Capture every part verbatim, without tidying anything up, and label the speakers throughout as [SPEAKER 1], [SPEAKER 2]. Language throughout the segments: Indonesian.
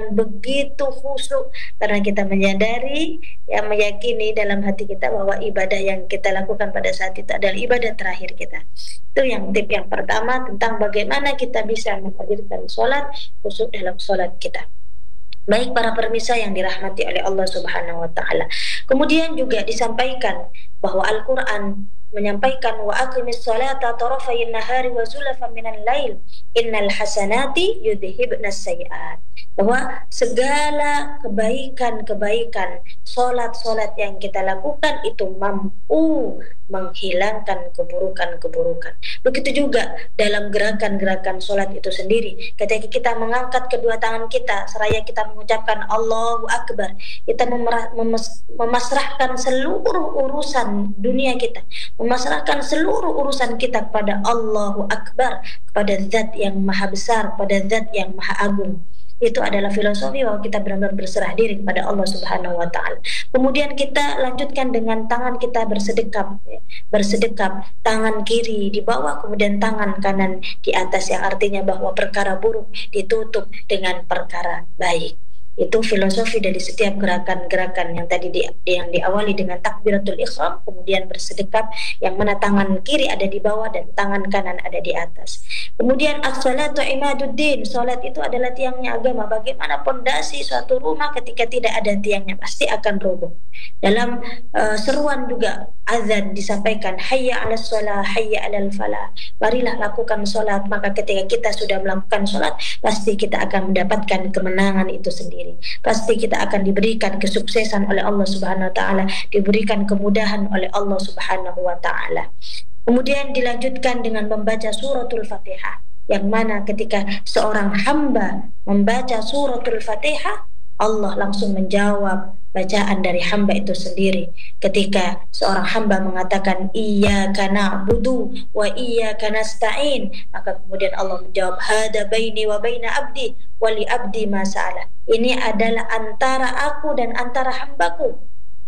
[SPEAKER 1] dengan begitu khusyuk karena kita menyadari, ya meyakini dalam hati kita bahwa ibadah yang kita lakukan pada saat itu adalah ibadah terakhir kita. Itu yang tip yang pertama tentang bagaimana kita bisa menghadirkan sholat khusyuk dalam sholat kita. Baik para pemirsa yang dirahmati oleh Allah Subhanahu wa taala. Kemudian juga disampaikan bahwa Al-Qur'an menyampaikan wa aqimis sholata tarafayn nahari wa zulafan minal lail innal hasanati yudhibnas sayiat. Bahwa segala kebaikan-kebaikan solat-solat yang kita lakukan itu mampu menghilangkan keburukan-keburukan. Begitu juga dalam gerakan-gerakan solat itu sendiri. Ketika kita mengangkat kedua tangan kita seraya kita mengucapkan Allahu Akbar, kita memerah, memes, memasrahkan seluruh urusan dunia kita, memasrahkan seluruh urusan kita kepada Allahu Akbar, kepada zat yang maha besar, kepada zat yang maha agung. Itu adalah filosofi bahwa kita benar-benar berserah diri kepada Allah Subhanahu wa taala. Kemudian kita lanjutkan dengan tangan kita bersedekap, ya. Bersedekap, tangan kiri di bawah kemudian tangan kanan di atas, yang artinya bahwa perkara buruk ditutup dengan perkara baik. Itu filosofi dari setiap gerakan-gerakan yang tadi di, yang diawali dengan takbiratul ihram, kemudian bersedekap, yang mana tangan kiri ada di bawah dan tangan kanan ada di atas. Kemudian as-salatu imaduddin, salat itu adalah tiangnya agama. Bagaimana pondasi suatu rumah ketika tidak ada tiangnya, pasti akan roboh. Dalam uh, seruan juga azan disampaikan hayya 'alas shalah hayya 'alal falah. Marilah lakukan salat, maka ketika kita sudah melakukan salat, pasti kita akan mendapatkan kemenangan itu sendiri. Pasti kita akan diberikan kesuksesan oleh Allah Subhanahu wa taala, diberikan kemudahan oleh Allah Subhanahu wa taala. Kemudian dilanjutkan dengan membaca suratul Fatihah, yang mana ketika seorang hamba membaca suratul Fatihah, Allah langsung menjawab bacaan dari hamba itu sendiri. Ketika seorang hamba mengatakan iyyaka na'budu wa iyyaka nasta'in, maka kemudian Allah menjawab hada baini wa baina abdi wa li abdi ma sa'ala. Ini adalah antara aku dan antara hambaku.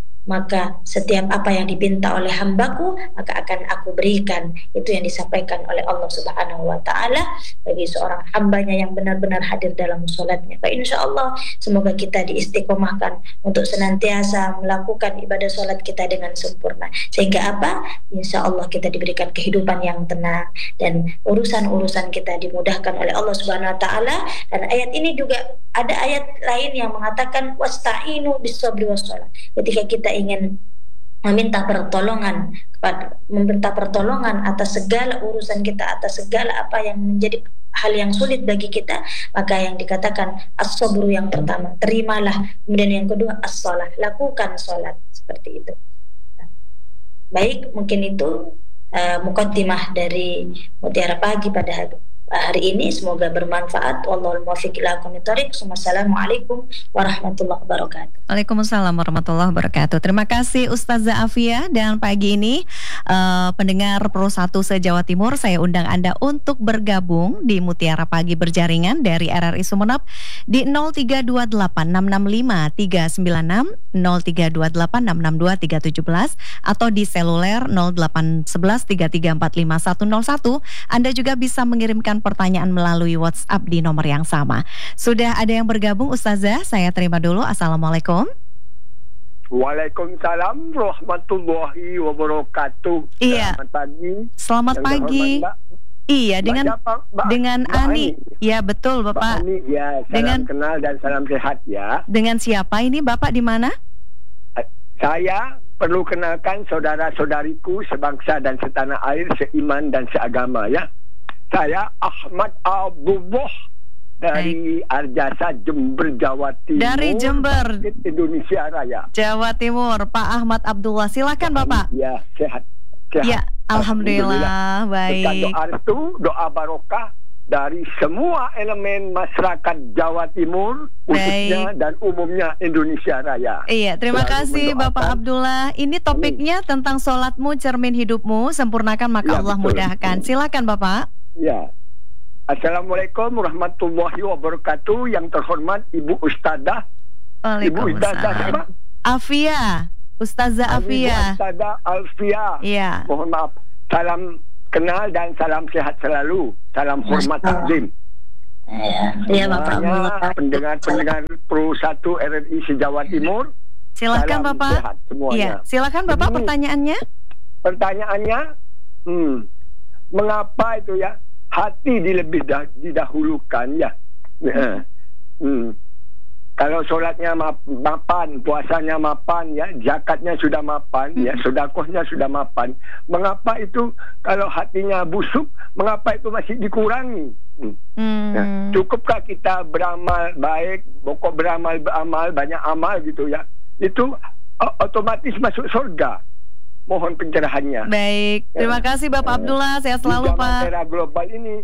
[SPEAKER 1] Maka setiap apa yang dipinta oleh hambaku, maka akan aku berikan. Itu yang disampaikan oleh Allah Subhanahu wa ta'ala bagi seorang hambanya yang benar-benar hadir dalam sholatnya. Baik, insya Allah semoga kita diistiqomahkan untuk senantiasa melakukan ibadah sholat kita dengan sempurna, sehingga apa? Insya Allah kita diberikan kehidupan yang tenang dan urusan-urusan kita dimudahkan oleh Allah Subhanahu wa ta'ala. Dan ayat ini juga ada ayat lain yang mengatakan wasta'inu bis-sabri was-shalah. Ketika kita ingin meminta pertolongan kepada meminta pertolongan atas segala urusan kita, atas segala apa yang menjadi hal yang sulit bagi kita, maka yang dikatakan as-sabru yang pertama, terimalah. Kemudian yang kedua as-shalah, lakukan salat, seperti itu. Baik, mungkin itu uh, muqaddimah dari Mutiara Pagi pada hari hari ini, semoga bermanfaat. Wallahul muwaffiq ila aqwamit thoriq. Wassalamualaikum warahmatullahi wabarakatuh.
[SPEAKER 2] Waalaikumsalam warahmatullahi wabarakatuh. Terima kasih Ustazah Afia. Dan pagi ini uh, pendengar Pro satu se-Jawa Timur, saya undang Anda untuk bergabung di Mutiara Pagi Berjaringan dari R R I Sumeneb di nol tiga dua delapan enam enam lima tiga sembilan enam, nol tiga dua delapan enam enam dua tiga satu tujuh atau di seluler nol delapan satu satu tiga tiga empat lima satu nol satu. Anda juga bisa mengirimkan pertanyaan melalui WhatsApp di nomor yang sama. Sudah ada yang bergabung, Ustazah, saya terima dulu. Assalamualaikum.
[SPEAKER 3] Waalaikumsalam warahmatullahi wabarakatuh.
[SPEAKER 2] Iya.
[SPEAKER 3] Selamat pagi.
[SPEAKER 2] Selamat
[SPEAKER 3] yang
[SPEAKER 2] pagi.
[SPEAKER 3] Mbak.
[SPEAKER 2] Iya,
[SPEAKER 3] Mbak
[SPEAKER 2] dengan
[SPEAKER 3] siapa? Mbak,
[SPEAKER 2] dengan
[SPEAKER 3] Mbak
[SPEAKER 2] Ani.
[SPEAKER 3] Ani.
[SPEAKER 2] Ya, betul, Bapak.
[SPEAKER 3] Mbak Ani, ya, salam
[SPEAKER 2] dengan
[SPEAKER 3] kenal dan salam sehat ya.
[SPEAKER 2] Dengan siapa ini, Bapak, di mana?
[SPEAKER 3] Saya perlu kenalkan saudara-saudariku sebangsa dan setanah air, seiman dan seagama ya. Saya Ahmad Abdullah dari Baik. Arjasa Jember, Jawa Timur.
[SPEAKER 2] Dari Jember,
[SPEAKER 3] Indonesia Raya,
[SPEAKER 2] Jawa Timur. Pak Ahmad Abdullah, silakan Bapak.
[SPEAKER 3] Ya, sehat. sehat.
[SPEAKER 2] Ya, alhamdulillah, alhamdulillah. Baik.
[SPEAKER 3] Doa itu, doa barokah dari semua elemen masyarakat Jawa Timur, khususnya dan umumnya Indonesia Raya.
[SPEAKER 2] Iya, terima Selalu kasih mendoakan. Bapak Abdullah. Ini topiknya hmm. tentang sholatmu cermin hidupmu, sempurnakan maka ya, Allah betul. Mudahkan. Silakan Bapak.
[SPEAKER 3] Ya. Assalamualaikum warahmatullahi wabarakatuh. Yang terhormat Ibu Ustadzah. Ibu Ustadzah siapa?
[SPEAKER 2] Afia. Ustazah Afia.
[SPEAKER 3] Ustazah Afia.
[SPEAKER 2] Iya.
[SPEAKER 3] Mohon maaf. Salam kenal dan salam sehat selalu. Salam hormat takdim.
[SPEAKER 1] Ya, ya Bapak
[SPEAKER 3] Semuanya
[SPEAKER 1] Abdullah.
[SPEAKER 3] pendengar-pendengar Pro satu R R I se-Jawa Timur.
[SPEAKER 2] Silakan
[SPEAKER 3] Salam
[SPEAKER 2] Bapak.
[SPEAKER 3] sehat semuanya.
[SPEAKER 2] Iya, silakan Bapak
[SPEAKER 3] Begini,
[SPEAKER 2] pertanyaannya.
[SPEAKER 3] Pertanyaannya, hmm, mengapa itu ya hati dilebih dah, didahulukan ya? Hmm. Hmm. Kalau sholatnya map, mapan, puasanya mapan ya, zakatnya sudah mapan ya, sedekahnya sudah mapan. Mengapa itu kalau hatinya busuk, mengapa itu masih dikurangi? Hmm.
[SPEAKER 2] Hmm.
[SPEAKER 3] Ya, cukupkah kita beramal baik, pokok beramal beramal banyak amal gitu ya? Itu o- otomatis masuk surga. Mohon pencerahannya.
[SPEAKER 2] Baik, terima kasih Bapak Abdullah. Sehat
[SPEAKER 3] Di
[SPEAKER 2] selalu
[SPEAKER 3] zaman
[SPEAKER 2] Pak.
[SPEAKER 3] era global ini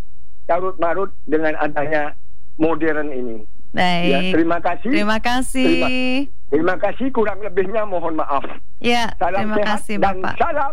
[SPEAKER 3] carut marut dengan adanya modern ini. Ya,
[SPEAKER 2] Baik.
[SPEAKER 3] terima kasih.
[SPEAKER 2] Terima kasih.
[SPEAKER 3] Terima, terima kasih, kurang lebihnya mohon maaf.
[SPEAKER 2] Ya,
[SPEAKER 3] Salam
[SPEAKER 2] terima
[SPEAKER 3] sehat
[SPEAKER 2] kasih
[SPEAKER 3] dan
[SPEAKER 2] Bapak.
[SPEAKER 3] salam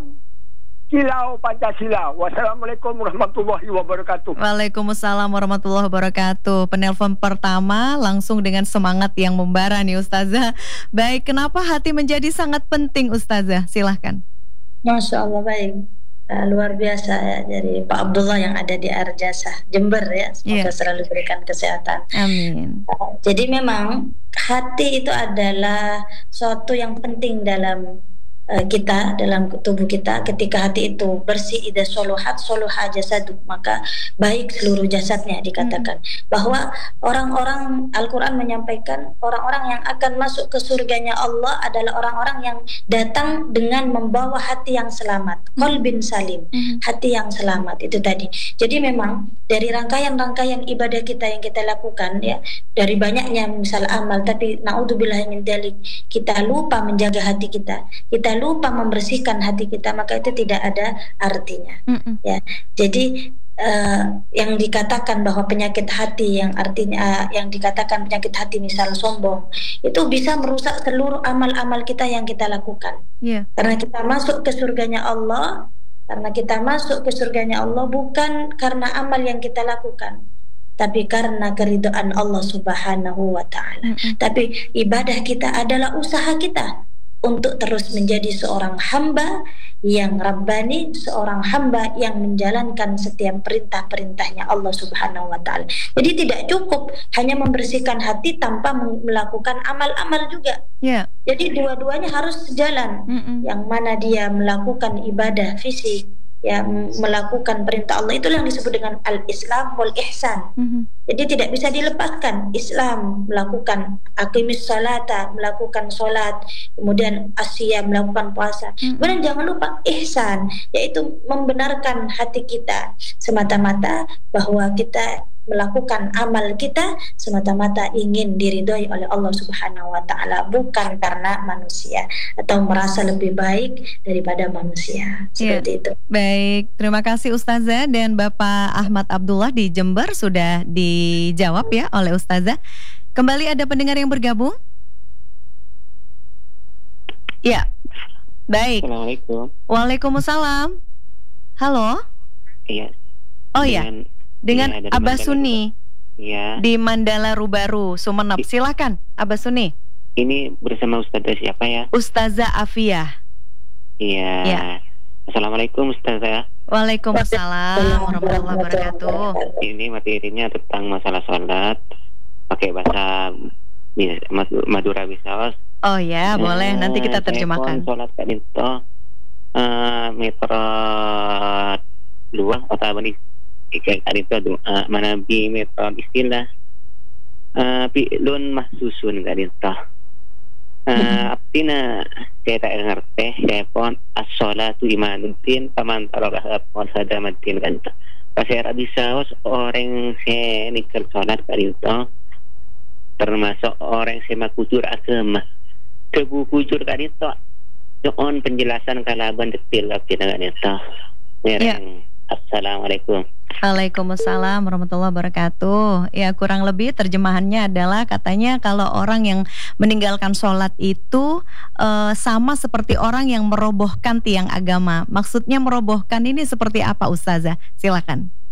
[SPEAKER 3] Kilau Pancasila. Wassalamualaikum warahmatullahi wabarakatuh.
[SPEAKER 2] Waalaikumsalam warahmatullahi wabarakatuh. Penelpon pertama langsung dengan semangat yang membara nih Ustazah. Baik, kenapa hati menjadi sangat penting Ustazah? Silahkan.
[SPEAKER 1] Masya Allah, baik. Uh, luar biasa ya dari Pak Abdullah yang ada di Arjasa Jember ya. Semoga
[SPEAKER 2] Iya.
[SPEAKER 1] selalu berikan kesehatan.
[SPEAKER 2] Amin.
[SPEAKER 1] Uh, jadi memang hati itu adalah suatu yang penting dalam uh, kita, dalam tubuh kita. Ketika hati itu bersih, idza soluhat soluha jasadu, maka baik seluruh jasadnya dikatakan. Bahwa orang-orang, Al-Quran menyampaikan orang-orang yang akan masuk ke surganya Allah adalah orang-orang yang datang dengan membawa hati yang selamat, qalbin salim, hati yang selamat itu tadi. Jadi memang dari rangkaian-rangkaian ibadah kita yang kita lakukan ya, dari banyaknya misal amal, tapi naudzubillah min dzalik, kita lupa menjaga hati kita, kita lupa membersihkan hati kita, maka itu tidak ada artinya.
[SPEAKER 2] Mm-mm.
[SPEAKER 1] Ya, jadi uh, yang dikatakan bahwa penyakit hati yang artinya uh, yang dikatakan penyakit hati misal sombong itu bisa merusak seluruh amal-amal kita yang kita lakukan.
[SPEAKER 2] Iya.
[SPEAKER 1] Karena kita masuk ke surganya Allah, karena kita masuk ke surganya Allah bukan karena amal yang kita lakukan, tapi karena keridhaan Allah Subhanahu wa taala.
[SPEAKER 2] Mm-mm.
[SPEAKER 1] Tapi ibadah kita adalah usaha kita untuk terus menjadi seorang hamba yang rabbani, seorang hamba yang menjalankan setiap perintah-perintahnya Allah Subhanahu wa taala. Jadi tidak cukup hanya membersihkan hati tanpa melakukan amal-amal juga.
[SPEAKER 2] Iya.
[SPEAKER 1] Jadi dua-duanya harus sejalan.
[SPEAKER 2] Mm-mm.
[SPEAKER 1] Yang mana dia melakukan ibadah fisik, ya melakukan perintah Allah, itulah yang disebut dengan al-Islam wal ihsan.
[SPEAKER 2] Mhm.
[SPEAKER 1] Jadi tidak bisa dilepaskan. Islam melakukan aqimis salata, melakukan sholat, kemudian asyam, melakukan puasa.
[SPEAKER 2] Mm-mm.
[SPEAKER 1] Kemudian jangan lupa ihsan, yaitu membenarkan hati kita semata-mata bahwa kita melakukan amal kita semata-mata ingin diridhoi oleh Allah Subhanahu wa taala, bukan karena manusia atau merasa lebih baik daripada manusia. Seperti
[SPEAKER 2] Iya.
[SPEAKER 1] itu.
[SPEAKER 2] Baik, terima kasih Ustazah dan Bapak Ahmad Abdullah di Jember sudah dijawab ya oleh Ustazah. Kembali ada pendengar yang bergabung? Ya. Baik.
[SPEAKER 4] Assalamualaikum.
[SPEAKER 2] Waalaikumsalam. Halo?
[SPEAKER 4] Iya.
[SPEAKER 2] Oh iya, dengan
[SPEAKER 4] iya, dari
[SPEAKER 2] Abah
[SPEAKER 4] Mandala
[SPEAKER 2] Suni
[SPEAKER 4] Iya.
[SPEAKER 2] di Mandala Rubaru, Sumeneb. Silakan, Abah Suni.
[SPEAKER 4] Ini bersama Ustazah siapa ya?
[SPEAKER 2] Ustazah Afia.
[SPEAKER 4] Iya.
[SPEAKER 2] Iya.
[SPEAKER 4] Assalamualaikum Ustazah.
[SPEAKER 2] Waalaikumsalam warahmatullahi wabarakatuh.
[SPEAKER 4] Ini materinya tentang masalah sholat pakai bahasa Bis- Mad- Madura Bisawas.
[SPEAKER 2] Oh ya, boleh. Nanti kita
[SPEAKER 4] Eh,
[SPEAKER 2] terjemahkan.
[SPEAKER 4] telepon sholat Kak Dinto eh metro luang kota Bani kayak Kak Dinto eh, mana bi metro istilah eh pilun mahsusun Kak Dinto. Uh, Aptina saya tak ngerti saya pun as-sholatu imanuddin paman tarakaha wasadamuddin kan itu. Pas saya bisa orang saya nikah sholat kali itu termasuk orang saya kujur agama kebu kujur kali itu on penjelasan kalaban detail aptina kan itu. Mereng. Assalamualaikum.
[SPEAKER 2] Waalaikumsalam warahmatullahi wabarakatuh. Ya, kurang lebih terjemahannya adalah katanya kalau orang yang meninggalkan sholat itu eh, sama seperti orang yang merobohkan tiang agama. Maksudnya merobohkan ini seperti apa Ustazah? Silakan.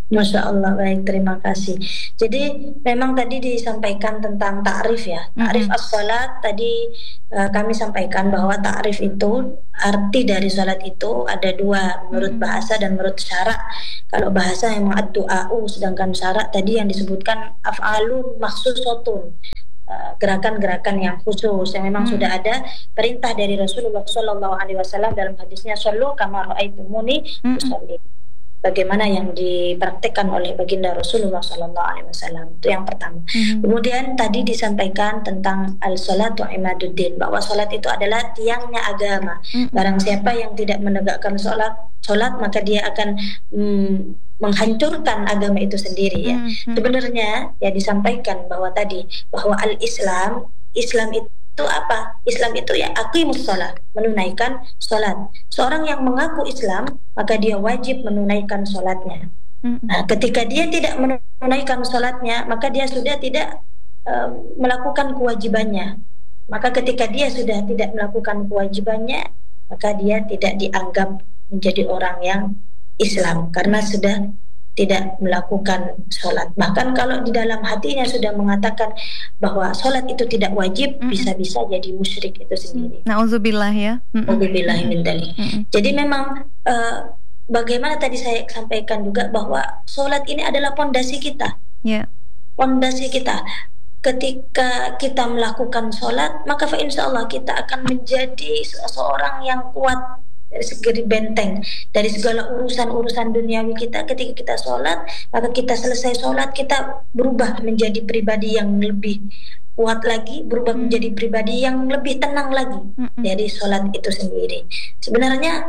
[SPEAKER 1] Masya Allah, baik, terima kasih. Jadi memang tadi disampaikan tentang ta'rif ya. Ta'rif
[SPEAKER 2] Mm-mm.
[SPEAKER 1] as-salat tadi uh, kami sampaikan bahwa ta'rif itu arti dari salat itu ada dua, menurut
[SPEAKER 2] Mm-mm.
[SPEAKER 1] bahasa dan menurut syarak. Kalau bahasa memang ad-du'a'u, sedangkan syarak tadi yang disebutkan af'alun makhsusotun, uh, gerakan-gerakan yang khusus yang memang
[SPEAKER 2] Mm.
[SPEAKER 1] sudah ada perintah dari Rasulullah Shallallahu Alaihi Wasallam dalam hadisnya sallu kama ra'aitumuni
[SPEAKER 2] Mm-mm.
[SPEAKER 1] usolli, bagaimana yang dipraktikkan oleh baginda Rasulullah Sallallahu Alaihi Wasallam. Itu yang pertama.
[SPEAKER 2] Mhm.
[SPEAKER 1] Kemudian tadi disampaikan tentang al-salatu imaduddin, bahwa salat itu adalah tiangnya agama.
[SPEAKER 2] Mm-mm.
[SPEAKER 1] Barang siapa yang tidak menegakkan salat, salat maka dia akan mm, menghancurkan agama itu sendiri ya.
[SPEAKER 2] Mhm.
[SPEAKER 1] Sebenarnya ya disampaikan bahwa tadi bahwa al-Islam, Islam itu itu apa? Islam itu ya aqimus shalah, menunaikan salat. Seorang yang mengaku Islam, maka dia wajib menunaikan salatnya.
[SPEAKER 2] Mm-mm.
[SPEAKER 1] Nah, ketika dia tidak menunaikan salatnya, maka dia sudah tidak uh, melakukan kewajibannya. Maka ketika dia sudah tidak melakukan kewajibannya, maka dia tidak dianggap menjadi orang yang Islam karena sudah tidak melakukan sholat. Bahkan kalau di dalam hatinya sudah mengatakan bahwa sholat itu tidak wajib,
[SPEAKER 2] Mm-mm.
[SPEAKER 1] bisa-bisa jadi musyrik itu sendiri.
[SPEAKER 2] Nauzubillah ya. Mm-mm.
[SPEAKER 1] Nauzubillahi min dzalik.
[SPEAKER 2] Mm-mm.
[SPEAKER 1] Jadi memang uh, bagaimana tadi saya sampaikan juga bahwa sholat ini adalah pondasi kita.
[SPEAKER 2] Ya.
[SPEAKER 1] Pondasi kita. Ketika kita melakukan sholat, maka fa insya Allah kita akan menjadi seseorang yang kuat dari segi benteng dari segala urusan-urusan duniawi kita. Ketika kita sholat, maka kita selesai sholat, kita berubah menjadi pribadi yang lebih kuat lagi, berubah
[SPEAKER 2] Hmm.
[SPEAKER 1] menjadi pribadi yang lebih tenang lagi
[SPEAKER 2] Mm-mm.
[SPEAKER 1] dari sholat itu sendiri. Sebenarnya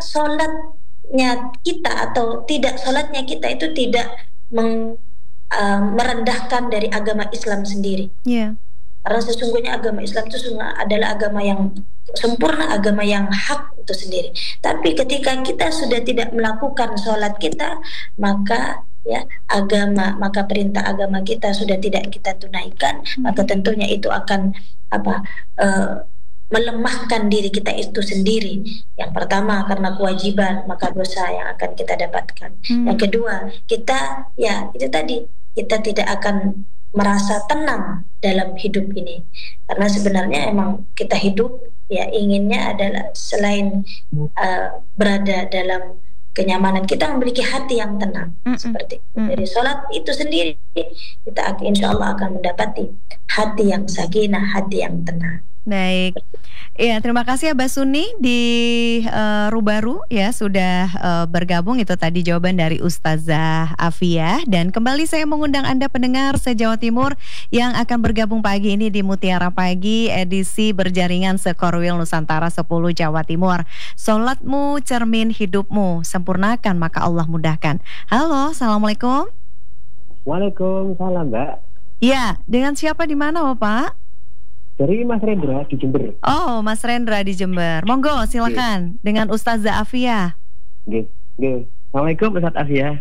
[SPEAKER 1] sholatnya kita atau tidak sholatnya kita itu tidak meng, uh, merendahkan dari agama Islam sendiri.
[SPEAKER 2] Ya.
[SPEAKER 1] Karena sesungguhnya agama Islam itu sungguh adalah agama yang sempurna, agama yang hak itu sendiri. Tapi ketika kita sudah tidak melakukan sholat kita, maka ya agama, maka perintah agama kita sudah tidak kita tunaikan,
[SPEAKER 2] Hmm.
[SPEAKER 1] maka tentunya itu akan apa uh, melemahkan diri kita itu sendiri. Yang pertama karena kewajiban, maka dosa yang akan kita dapatkan.
[SPEAKER 2] Hmm.
[SPEAKER 1] Yang kedua, kita ya itu tadi, kita tidak akan merasa tenang dalam hidup ini, karena sebenarnya emang kita hidup ya inginnya adalah selain uh, berada dalam kenyamanan, kita memiliki hati yang tenang.
[SPEAKER 2] Mm-mm.
[SPEAKER 1] Seperti itu.
[SPEAKER 2] Mm-mm.
[SPEAKER 1] Dari sholat itu sendiri kita insya Allah akan mendapati hati yang sakinah, hati yang tenang.
[SPEAKER 2] Baik. Iya, terima kasih ya Mbak Suni di uh, Rubaru ya sudah uh, bergabung. Itu tadi jawaban dari Ustazah Afia. Dan kembali saya mengundang Anda pendengar se-Jawa Timur yang akan bergabung pagi ini di Mutiara Pagi edisi berjaringan Sekorwil Nusantara sepuluh Jawa Timur. Salatmu cermin hidupmu, sempurnakan maka Allah mudahkan. Halo, Assalamualaikum.
[SPEAKER 5] Waalaikumsalam, Mbak.
[SPEAKER 2] Ya, dengan siapa di mana Bapak?
[SPEAKER 5] Dari Mas Rendra di Jember.
[SPEAKER 2] Oh, Mas Rendra di Jember. Monggo, silakan dengan Ustazah Afia.
[SPEAKER 5] Nggih, nggih. Assalamualaikum Ustaz Afia.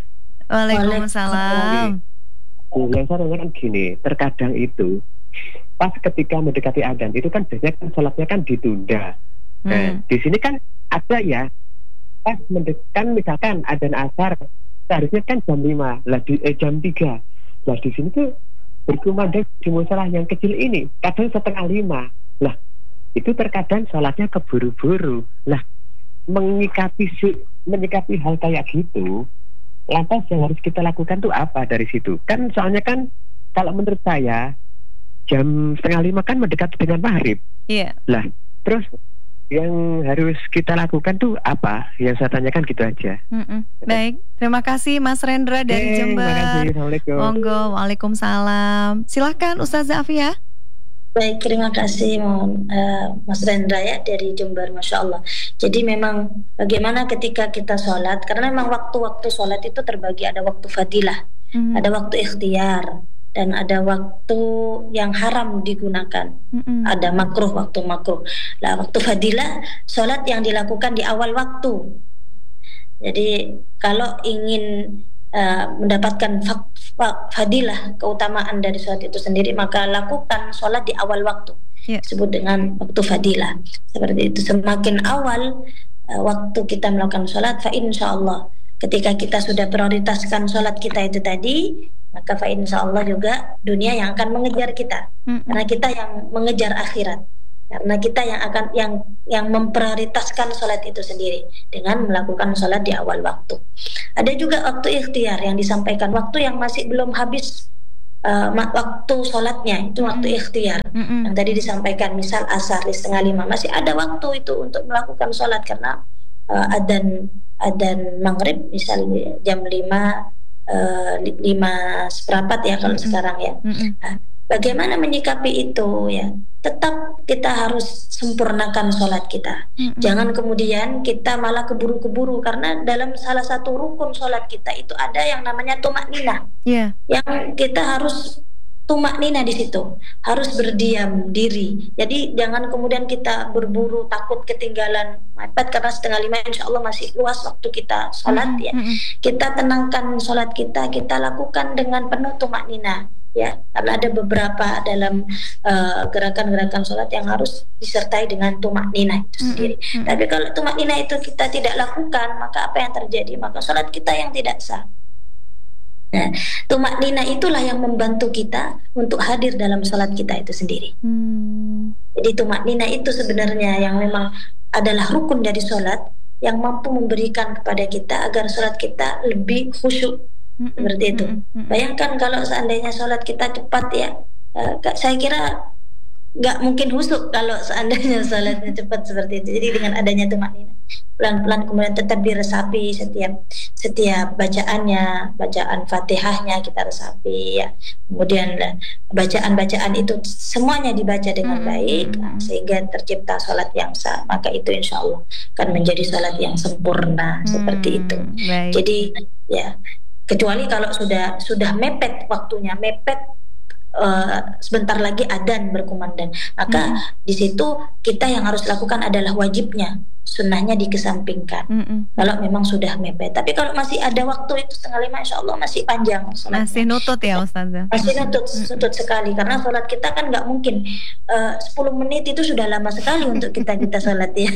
[SPEAKER 2] Waalaikumsalam.
[SPEAKER 5] Yang saya tanyakan gini, terkadang itu pas ketika mendekati adzan itu kan biasanya kan sholatnya kan ditunda. Nah,
[SPEAKER 2] Hmm.
[SPEAKER 5] di sini kan ada ya pas mendekan misalkan adzan asar seharusnya kan jam lima, lah di, eh, jam tiga. Lah di sini tuh berkumandang di musola yang kecil ini kadang setengah lima. Lah itu terkadang sholatnya keburu-buru. Lah menyikapi menyikapi hal kayak gitu, lantas yang harus kita lakukan tuh apa dari situ? Kan soalnya kan kalau menurut saya jam setengah lima kan mendekati dengan maghrib.
[SPEAKER 2] Iya.
[SPEAKER 5] Lah terus yang harus kita lakukan tuh apa? Yang saya tanyakan gitu aja.
[SPEAKER 2] Mm-mm. Baik, terima kasih Mas Rendra dari
[SPEAKER 5] Oke,
[SPEAKER 2] Jember.
[SPEAKER 5] terima kasih. Assalamualaikum.
[SPEAKER 2] Monggo, waalaikumsalam. Silakan Ustazah Afia.
[SPEAKER 1] Baik, terima kasih mohon, uh, Mas Rendra ya dari Jember, Masya Allah. Jadi memang bagaimana ketika kita sholat, karena memang waktu-waktu sholat itu terbagi, ada waktu fadilah,
[SPEAKER 2] Mm.
[SPEAKER 1] ada waktu ikhtiar, dan ada waktu yang haram digunakan.
[SPEAKER 2] Mm-mm.
[SPEAKER 1] Ada makruh, waktu makruh. Nah, waktu fadilah, sholat yang dilakukan di awal waktu. Jadi kalau ingin uh, mendapatkan fak- fak- fadilah, keutamaan dari sholat itu sendiri, maka lakukan sholat di awal waktu.
[SPEAKER 2] Ya.
[SPEAKER 1] Disebut dengan waktu fadilah. Seperti itu. Semakin awal uh, waktu kita melakukan sholat, fa insya Allah ketika kita sudah prioritaskan sholat kita itu tadi, maka fa insya Allah juga dunia yang akan mengejar kita,
[SPEAKER 2] Mm-mm.
[SPEAKER 1] karena kita yang mengejar akhirat, karena kita yang akan yang yang memprioritaskan sholat itu sendiri dengan melakukan sholat di awal waktu. Ada juga waktu ikhtiar yang disampaikan, waktu yang masih belum habis uh, waktu sholatnya itu waktu
[SPEAKER 2] Mm-mm.
[SPEAKER 1] ikhtiar.
[SPEAKER 2] Mm-mm.
[SPEAKER 1] Yang tadi disampaikan, misal asar di setengah lima, masih ada waktu itu untuk melakukan sholat, karena uh, adzan adzan maghrib misalnya jam lima uh, lima seperempat ya kalau
[SPEAKER 2] Mm-mm.
[SPEAKER 1] sekarang ya.
[SPEAKER 2] Mm-mm.
[SPEAKER 1] Nah, bagaimana menyikapi itu ya? Tetap kita harus sempurnakan sholat kita.
[SPEAKER 2] Mm-mm.
[SPEAKER 1] Jangan kemudian kita malah keburu-keburu, karena dalam salah satu rukun sholat kita itu ada yang namanya tumak ninah,
[SPEAKER 2] Yeah.
[SPEAKER 1] yang kita harus tumak nina di situ, harus berdiam diri. Jadi jangan kemudian kita berburu takut ketinggalan mepet, karena setengah lima insya Allah masih luas waktu kita sholat ya.
[SPEAKER 2] Mm-mm.
[SPEAKER 1] Kita tenangkan sholat kita, kita lakukan dengan penuh tumak nina ya, karena ada beberapa dalam uh, gerakan-gerakan sholat yang harus disertai dengan tumak nina itu sendiri.
[SPEAKER 2] Mm-mm.
[SPEAKER 1] Tapi kalau tumak nina itu kita tidak lakukan, maka apa yang terjadi? Maka sholat kita yang tidak sah. Nah, tumak nina itulah yang membantu kita untuk hadir dalam sholat kita itu sendiri.
[SPEAKER 2] Hmm.
[SPEAKER 1] Jadi tumak nina itu sebenarnya yang memang adalah rukun dari sholat, yang mampu memberikan kepada kita agar sholat kita lebih khusyuk.
[SPEAKER 2] Mm-mm.
[SPEAKER 1] Seperti itu.
[SPEAKER 2] Mm-mm.
[SPEAKER 1] Bayangkan kalau seandainya sholat kita cepat ya, uh, saya kira nggak mungkin khusyuk kalau seandainya sholatnya cepat seperti itu. Jadi dengan adanya tumak nina, pelan-pelan kemudian tetap diresapi setiap setiap bacaannya, bacaan Fatihahnya kita resapi ya. Kemudian bacaan-bacaan itu semuanya dibaca dengan
[SPEAKER 2] Mm-mm.
[SPEAKER 1] baik, nah, sehingga tercipta sholat yang sah. Maka itu insya Allah akan menjadi sholat yang sempurna seperti itu.
[SPEAKER 2] Hmm, baik.
[SPEAKER 1] Jadi ya, kecuali kalau sudah sudah mepet waktunya, mepet uh, sebentar lagi adzan berkumandang, maka
[SPEAKER 2] Mm.
[SPEAKER 1] di situ kita yang harus lakukan adalah wajibnya, sunnahnya dikesampingkan.
[SPEAKER 2] Mm-mm.
[SPEAKER 1] Kalau memang sudah mepet, tapi kalau masih ada waktu itu setengah lima, insya Allah masih panjang sholatnya.
[SPEAKER 2] Masih nutut ya Ustazah.
[SPEAKER 1] Masih nutut,
[SPEAKER 2] Mm-mm.
[SPEAKER 1] nutut sekali, karena sholat kita kan nggak mungkin uh, sepuluh menit itu sudah lama sekali untuk kita kita sholat ya.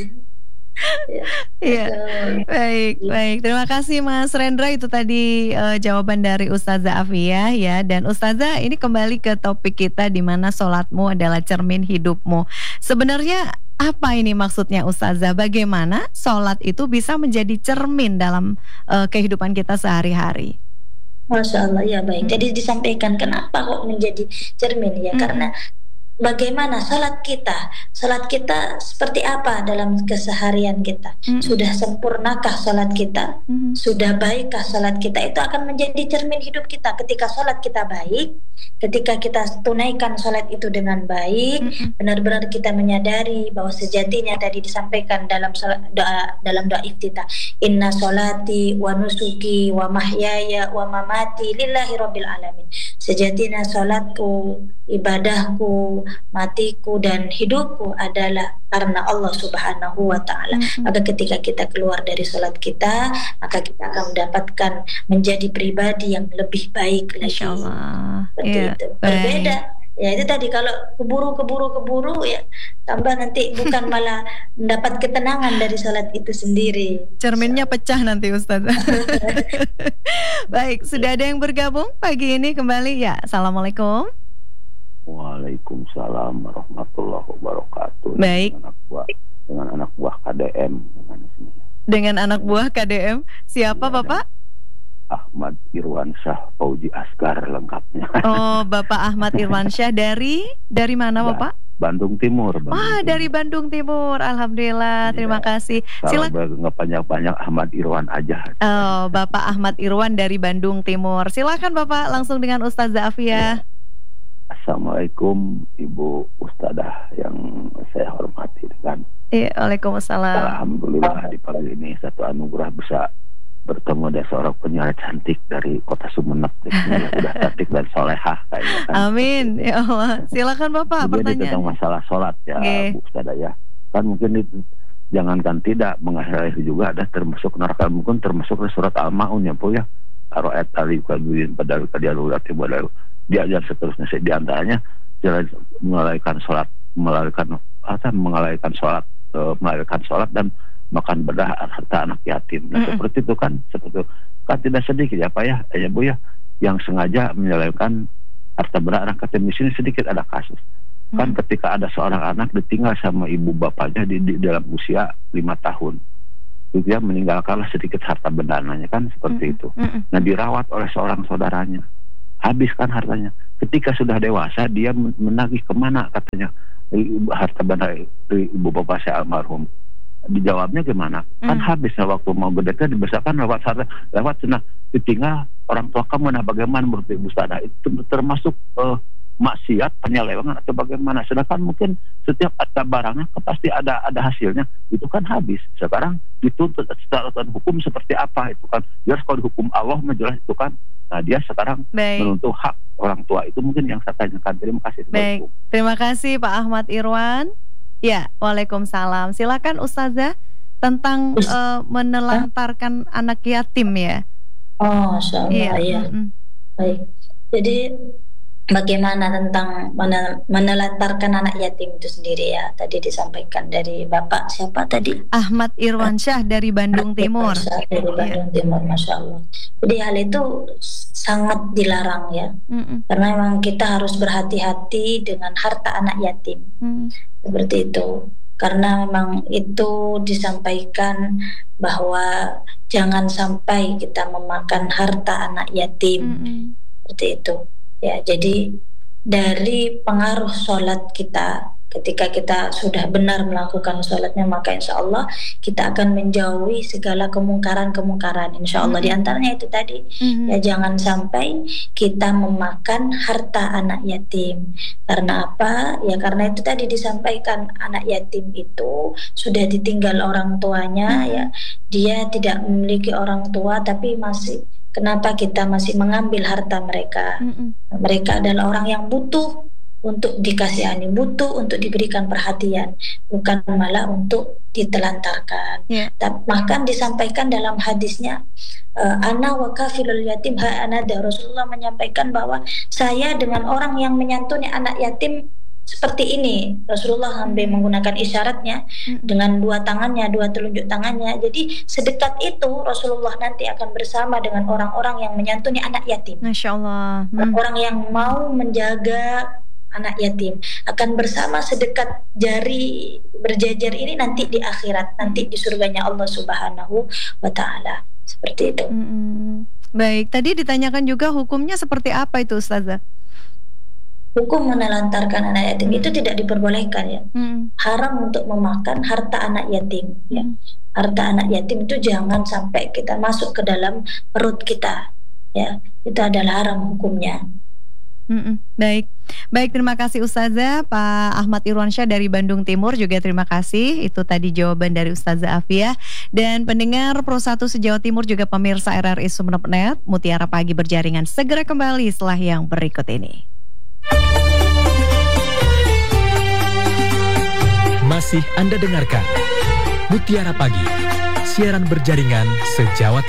[SPEAKER 1] Ya.
[SPEAKER 2] Iya.
[SPEAKER 1] So,
[SPEAKER 2] Baik, baik. Terima kasih Mas Rendra, itu tadi eh, jawaban dari Ustazah Afiyah ya. Dan Ustazah, ini kembali ke topik kita di mana sholatmu adalah cermin hidupmu. Sebenarnya apa ini maksudnya Ustazah? Bagaimana sholat itu bisa menjadi cermin dalam eh, kehidupan kita sehari-hari?
[SPEAKER 1] Masya Allah, ya baik. Jadi disampaikan kenapa kok menjadi cermin ya,
[SPEAKER 2] Mm-mm.
[SPEAKER 1] karena bagaimana sholat kita, sholat kita seperti apa dalam keseharian kita.
[SPEAKER 2] Mm-mm.
[SPEAKER 1] Sudah sempurnakah sholat kita?
[SPEAKER 2] Mhm.
[SPEAKER 1] Sudah baikkah sholat kita? Itu akan menjadi cermin hidup kita. Ketika sholat kita baik, ketika kita tunaikan sholat itu dengan baik,
[SPEAKER 2] Mm-mm.
[SPEAKER 1] benar-benar kita menyadari bahwa sejatinya tadi disampaikan dalam sholat, doa dalam doa iftitah, inna sholati wa nusuki wa mahyaya wa mamati lillahi rabbil alamin. Sejatinya sholatku, ibadahku, matiku dan hidupku adalah karena Allah Subhanahu wa Ta'ala.
[SPEAKER 2] Mm-mm.
[SPEAKER 1] Maka ketika kita keluar dari sholat kita, maka kita akan mendapatkan menjadi pribadi yang lebih baik lagi.
[SPEAKER 2] Insya Allah.
[SPEAKER 1] Seperti
[SPEAKER 2] Iya,
[SPEAKER 1] itu.
[SPEAKER 2] baik.
[SPEAKER 1] Berbeda. Ya itu tadi, kalau keburu keburu keburu ya tambah nanti bukan malah mendapat ketenangan dari sholat itu sendiri.
[SPEAKER 2] Cerminnya pecah nanti Ustazah. Baik, sudah ada yang bergabung pagi ini kembali ya. Assalamualaikum.
[SPEAKER 6] Waalaikumsalam warahmatullahi wabarakatuh.
[SPEAKER 2] Baik.
[SPEAKER 6] Dengan anak buah, dengan anak buah K D M, dengan sini.
[SPEAKER 2] Dengan anak buah K D M. Siapa
[SPEAKER 6] Iya,
[SPEAKER 2] Bapak?
[SPEAKER 6] Ahmad Irwansyah Fauji Asgar lengkapnya.
[SPEAKER 2] Oh, Bapak Ahmad Irwansyah dari dari mana
[SPEAKER 6] Ya,
[SPEAKER 2] Bapak?
[SPEAKER 6] Bandung Timur. Bandung
[SPEAKER 2] Wah,
[SPEAKER 6] Timur.
[SPEAKER 2] dari Bandung Timur. Alhamdulillah,
[SPEAKER 6] Iya.
[SPEAKER 2] terima kasih.
[SPEAKER 6] Kalau
[SPEAKER 2] Silakan.
[SPEAKER 6] nggak banyak-banyak Ahmad Irwan aja.
[SPEAKER 2] Oh, Bapak Ahmad Irwan dari Bandung Timur. Silakan Bapak, langsung dengan Ustazah Afiyah.
[SPEAKER 6] Assalamualaikum Ibu Ustadzah yang saya hormati, dengan
[SPEAKER 2] Iya, Waalaikumsalam.
[SPEAKER 6] alhamdulillah di pagi ini satu anugerah bisa bertemu dengan seorang penyiar cantik dari kota Sumeneb. Udah cantik dan solehah kayaknya kan.
[SPEAKER 2] Amin. Ya Allah. Silakan Bapak,
[SPEAKER 6] Jadi tentang
[SPEAKER 2] pertanyaan.
[SPEAKER 6] masalah sholat ya,
[SPEAKER 2] Oke.
[SPEAKER 6] Bu Ustadzah ya. Kan mungkin itu, jangankan tidak mengakhiri juga ada termasuk neraka, mungkin termasuk surat Al-Maun ya Bu ya. Aro'at alif kaduin padahal kadialulati badal diajar seterusnya. Di antaranya jalan mengalaikan sholat, mengalaikan apa mengalaikan sholat, e, mengalaikan sholat dan makan bedah harta anak yatim. Nah,
[SPEAKER 2] Mm-mm.
[SPEAKER 6] seperti itu kan, seperti itu. Kan tidak sedikit ya Pak ya, ya Bu ya, yang sengaja menyelewengkan harta bedah anak yatim. Di sini sedikit ada kasus. Kan
[SPEAKER 2] Mm-mm.
[SPEAKER 6] ketika ada seorang anak ditinggal sama ibu bapaknya di, di dalam usia lima tahun. Dia meninggalkanlah sedikit harta bendanya kan seperti
[SPEAKER 2] Mm-mm.
[SPEAKER 6] itu.
[SPEAKER 2] Mm-mm.
[SPEAKER 6] Nah, dirawat oleh seorang saudaranya. Habiskan hartanya. Ketika sudah dewasa, dia men- menagih kemana katanya ibu- harta benda i- ibu bapak saya almarhum. Dijawabnya gimana? Kan
[SPEAKER 2] Mm.
[SPEAKER 6] habis nah, waktu mau gede kan dibesarkan lewat harta, lewat nah ditinggal orang tua kamu. Nah, bagaimana menurut Ibu Sada? Itu termasuk eh, maksiat, penyelewengan atau bagaimana? Sedangkan mungkin setiap ada barangnya kan pasti ada ada hasilnya. Itu kan habis. Sekarang dituntut secara hukum seperti apa itu kan? Jelas kalau dihukum Allah menjelas itu kan. Nah, dia sekarang
[SPEAKER 2] Baik.
[SPEAKER 6] menuntut hak orang tua. Itu mungkin yang saya tanyakan. Terima kasih.
[SPEAKER 2] Baik, terima kasih Pak Ahmad Irwan. Ya, waalaikumsalam. Silakan Ustazah tentang
[SPEAKER 1] Us-
[SPEAKER 2] eh, menelantarkan anak yatim ya.
[SPEAKER 1] Oh, Masya Allah, ya.
[SPEAKER 2] mm-mm.
[SPEAKER 1] Baik. Jadi bagaimana tentang menel- menelantarkan anak yatim itu sendiri ya? Tadi disampaikan dari Bapak siapa tadi?
[SPEAKER 2] Ahmad Irwansyah dari Bandung Timur.
[SPEAKER 1] Dari Bandung Timur, Masya Allah. Jadi hal itu sangat dilarang ya.
[SPEAKER 2] Mm-mm.
[SPEAKER 1] Karena memang kita harus berhati-hati dengan harta anak yatim.
[SPEAKER 2] Mm.
[SPEAKER 1] Seperti itu. Karena memang itu disampaikan bahwa jangan sampai kita memakan harta anak yatim.
[SPEAKER 2] Mm-mm.
[SPEAKER 1] Seperti itu. Ya, jadi dari pengaruh sholat kita, ketika kita sudah benar melakukan sholatnya, maka insya Allah kita akan menjauhi segala kemungkaran-kemungkaran. Insya Allah.
[SPEAKER 2] Mm-mm.
[SPEAKER 1] Di antaranya itu tadi,
[SPEAKER 2] Mhm.
[SPEAKER 1] ya jangan sampai kita memakan harta anak yatim. Karena apa? Ya karena itu tadi disampaikan, anak yatim itu sudah ditinggal orang tuanya,
[SPEAKER 2] Mhm.
[SPEAKER 1] ya dia tidak memiliki orang tua, tapi masih kenapa kita masih mengambil harta mereka?
[SPEAKER 2] Mm-mm.
[SPEAKER 1] Mereka adalah orang yang butuh untuk dikasihani, butuh untuk diberikan perhatian, bukan malah untuk ditelantarkan.
[SPEAKER 2] Ya.
[SPEAKER 1] Ta- Bahkan disampaikan dalam hadisnya, eh, ana wa kafilul yatim ha anada. Rasulullah menyampaikan bahwa saya dengan orang yang menyantuni anak yatim seperti ini. Rasulullah sampai menggunakan isyaratnya
[SPEAKER 2] Mm-mm.
[SPEAKER 1] dengan dua tangannya, dua telunjuk tangannya. Jadi sedekat itu Rasulullah nanti akan bersama dengan orang-orang yang menyantuni anak yatim.
[SPEAKER 2] Masya Allah. Mm.
[SPEAKER 1] Orang yang mau menjaga anak yatim akan bersama sedekat jari berjajar ini nanti di akhirat, nanti di surganya Allah Subhanahu wa Ta'ala. Seperti itu.
[SPEAKER 2] Mm-mm. Baik, tadi ditanyakan juga hukumnya seperti apa itu Ustazah?
[SPEAKER 1] Hukum menelantarkan anak yatim
[SPEAKER 2] Hmm.
[SPEAKER 1] itu tidak diperbolehkan ya.
[SPEAKER 2] Mm.
[SPEAKER 1] Haram untuk memakan harta anak yatim ya.
[SPEAKER 2] Mm.
[SPEAKER 1] Harta anak yatim itu jangan sampai kita masuk ke dalam perut kita ya. Itu adalah haram hukumnya.
[SPEAKER 2] Mm-mm. Baik, baik terima kasih Ustazah. Pak Ahmad Irwansyah dari Bandung Timur juga terima kasih. Itu tadi jawaban dari Ustazah Afia. Dan pendengar Pro satu se-Jawa Timur juga pemirsa R R I Sumeneb titik net, Mutiara Pagi Berjaringan segera kembali setelah yang berikut ini.
[SPEAKER 7] Masih Anda dengarkan Mutiara Pagi, siaran berjaringan se-Jawa Timur.